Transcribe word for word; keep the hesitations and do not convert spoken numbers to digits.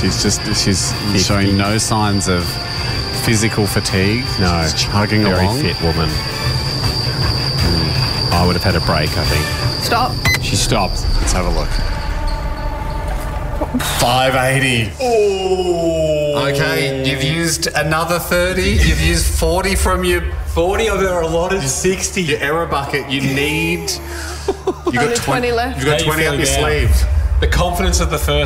she's just she's showing no signs of physical fatigue. No, she's chugging very along. fit woman. Mm. I would have had a break, I think. Stop. She stopped. Let's have a look. five eighty. Oh. Okay, you've used another thirty. You've used forty from your forty of her allotted sixty. Your error bucket. You need. You've Only got twenty left. You've got How you twenty up feeling your now? sleeve. The confidence of the first